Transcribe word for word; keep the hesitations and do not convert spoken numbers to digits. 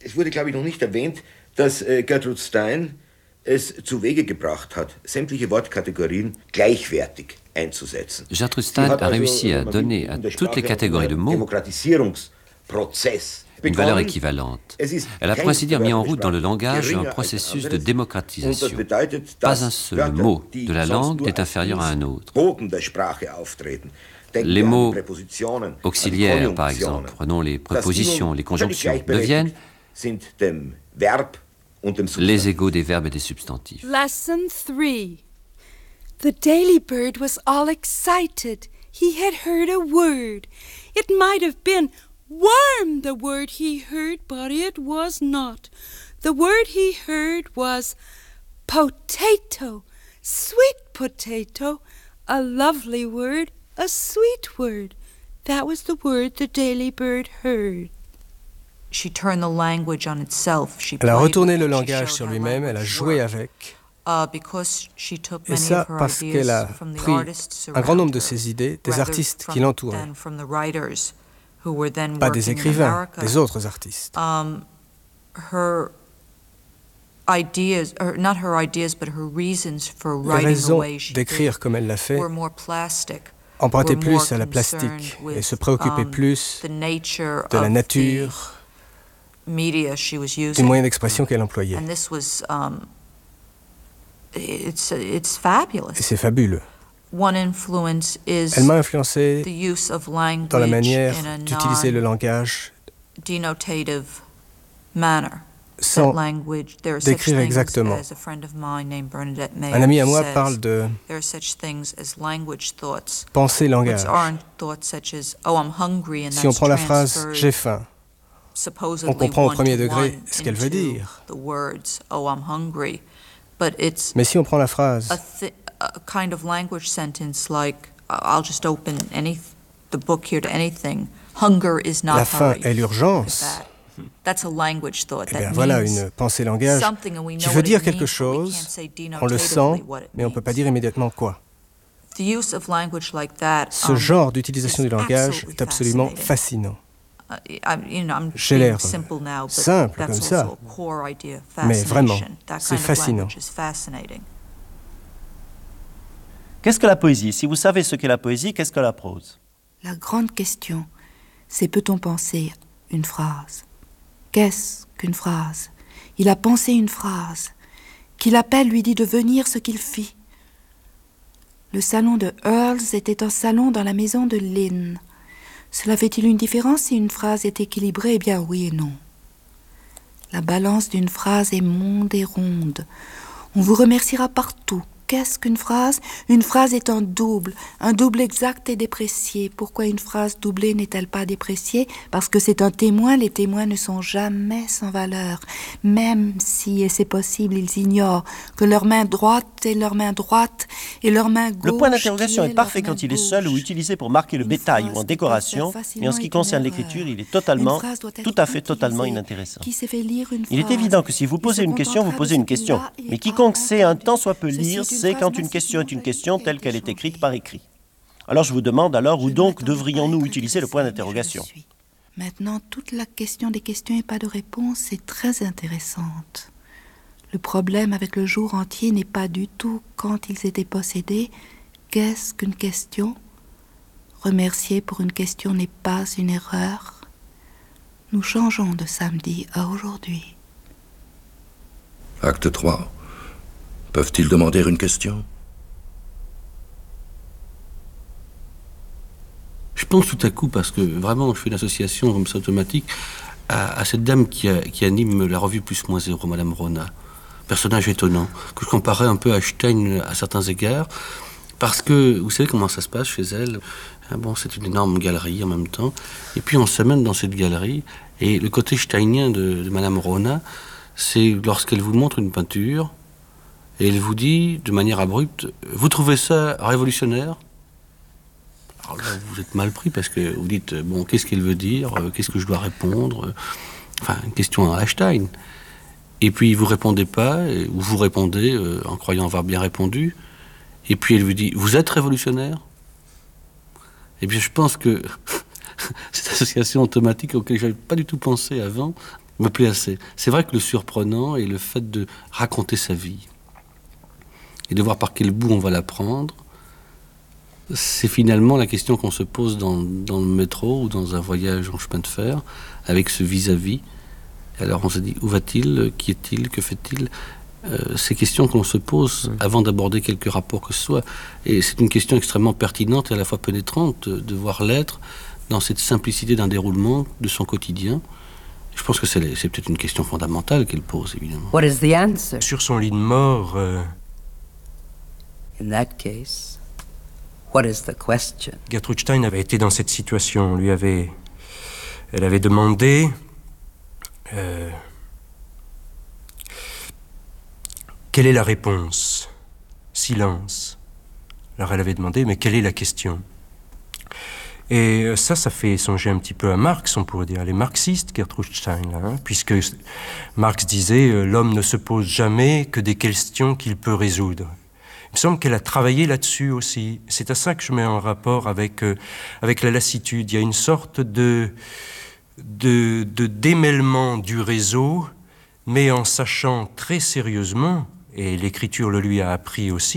Es wurde, glaube ich, noch nicht erwähnt, dass äh, Gertrude Stein es zu Wege gebracht hat, sämtliche Wortkategorien gleichwertig einzusetzen. Gertrude Stein a réussi à donner à toutes les catégories de mots une valeur équivalente. Elle a procédé à mis en route dans le langage un processus de démocratisation. Pas un seul mot de la langue n'est inférieur à un autre. Les mots auxiliaires, par exemple, prenons les prépositions, les conjonctions, deviennent les égaux des verbes et des substantifs. Lesson three. The daily bird was all excited. He had heard a word. It might have been worm, the word he heard, but it was not. The word he heard was potato, sweet potato, a lovely word, a sweet word. That was the word the daily bird heard. She turned the language on itself. She Elle a retourné le langage sur lui-même, elle a joué avec. Uh, because she took Et many ça of her parce ideas qu'elle a from the pris artists un grand nombre de around ses her, idées des rather artistes from- qui l'entouraient. than from the writers who were then Pas des working in écrivains, America. des autres artistes. Um, her ideas, or not her ideas, but her reasons for Les writing the raisons way she d'écrire did comme elle l'a fait were more plastic. empruntaient were more plus à la concerned plastique with, et se préoccupaient um, plus the nature de la of nature, the media she was du using. moyen d'expression qu'elle employait. And this was, um, it's, it's fabulous. Et c'est fabuleux. One influence is Elle m'a influencé the use of language dans la manière in a d'utiliser le langage non-denotative manner. sans That language, there are such décrire things, exactement. as a friend of mine named Bernadette Mayer Un ami à moi says, parle de there are such things as language thoughts, penser which langage. aren't thoughts such as, oh, I'm hungry, and Si on that's prend la phrase transferred « j'ai faim », supposedly on comprend au one premier to degré one ce qu'elle veut into dire. the words, oh, I'm hungry. But it's Mais si on prend la phrase a, thi- a kind of language sentence like, I'll just open any the book here to anything. Hunger is « la not faim hurry. est l'urgence », That's a language thought. eh bien That voilà means une pensée langage something and we qui know veut what dire it quelque means, but we can't chose, say on le sent, denotatively what it mais on ne peut pas means. dire immédiatement quoi. The use of language like that, Ce um, genre d'utilisation is du langage absolutely est absolument fascinating. fascinant. Uh, I'm, you know, I'm J'ai being l'air simple now, but simple that's comme ça, also a core idea, mais vraiment, fascination. That c'est kind of fascinant. language is fascinating. Qu'est-ce que la poésie? Si vous savez ce qu'est la poésie, qu'est-ce que la prose? La grande question, c'est peut-on penser une phrase? Qu'est-ce qu'une phrase? Il a pensé une phrase. Qui l'appelle lui dit de venir ce qu'il fit. Le salon de Earls était un salon dans la maison de Lynn. Cela fait-il une différence si une phrase est équilibrée? Eh bien oui et non. La balance d'une phrase est monde et ronde. On vous remerciera partout. Qu'est-ce qu'une phrase? Une phrase est un double. Un double exact est déprécié. Pourquoi une phrase doublée n'est-elle pas dépréciée? Parce que c'est un témoin. Les témoins ne sont jamais sans valeur. Même si, et c'est possible, ils ignorent que leur main droite est leur main droite et leur main gauche. Le point d'interrogation est est parfait leur main quand il est gauche. seul ou utilisé pour marquer le Une bétail phrase ou en qui décoration, peut faire mais en ce qui facilement concerne est une l'écriture, erreur. il est totalement, Une phrase doit être tout à fait utilisée. totalement inintéressant. Qui sait faire lire une Il est phrase? évident que si vous Il posez se une question, vous contentera posez de une ce qu'il question. a et Mais a quiconque sait un entendu. tant soit peu Ceci lire, est une sait phrase quand une question est une question massivement telle qu'elle est échangée. écrite par écrit. Alors je vous demande alors, où Je donc m'attendais devrions-nous pas à être utiliser le point agressée, mais je d'interrogation? le suis. Maintenant, toute la question des questions et pas de réponse est très intéressante. Le problème avec le jour entier n'est pas du tout quand ils étaient possédés. Qu'est-ce qu'une question? Remercier pour une question n'est pas une erreur. Nous changeons de samedi à aujourd'hui. Acte trois. Peuvent-ils demander une question? Je pense tout à coup, parce que vraiment je fais une association comme ça automatique, à, à cette dame qui, a, qui anime la revue Plus Moins Zéro, Madame Rona. Personnage étonnant, que je comparais un peu à Stein à certains égards, parce que vous savez comment ça se passe chez elle. Bon, c'est une énorme galerie en même temps, et puis on se mène dans cette galerie, et le côté steinien de, de Madame Rona, c'est lorsqu'elle vous montre une peinture, et elle vous dit, de manière abrupte, vous trouvez ça révolutionnaire? Alors là, vous êtes mal pris parce que vous dites, bon, qu'est-ce qu'elle veut dire? Qu'est-ce que je dois répondre? Enfin, une question à Einstein. Et puis, vous répondez pas, ou vous répondez euh, en croyant avoir bien répondu. Et puis, elle vous dit, vous êtes révolutionnaire? Eh bien, je pense que cette association automatique auquel je n'avais pas du tout pensé avant me plaît assez. C'est vrai que le surprenant est le fait de raconter sa vie et de voir par quel bout on va la prendre. C'est finalement la question qu'on se pose dans, dans le métro ou dans un voyage en chemin de fer avec ce vis-à-vis. Alors on se dit, où va-t-il? Qui est-il? Que fait-il? euh, Ces questions qu'on se pose avant d'aborder quelque rapport que ce soit. Et c'est une question extrêmement pertinente et à la fois pénétrante de voir l'être dans cette simplicité d'un déroulement de son quotidien. Je pense que c'est, c'est peut-être une question fondamentale qu'elle pose, évidemment. What is the answer? Sur son lit de mort... Euh... In that case, what is the question? Gertrude Stein avait été dans cette situation. On lui avait... Elle avait demandé... Euh... Quelle est la réponse? Silence. Alors elle avait demandé, mais quelle est la question? Et ça, ça fait songer un petit peu à Marx, on pourrait dire. Elle est marxiste, Gertrude Stein, là, hein, puisque Marx disait euh, « L'homme ne se pose jamais que des questions qu'il peut résoudre ». Il me semble qu'elle a travaillé là-dessus aussi. C'est à ça que je mets en rapport avec, euh, avec la lassitude. Il y a une sorte de, de, de démêlement du réseau, mais en sachant très sérieusement, et l'écriture le lui a appris aussi,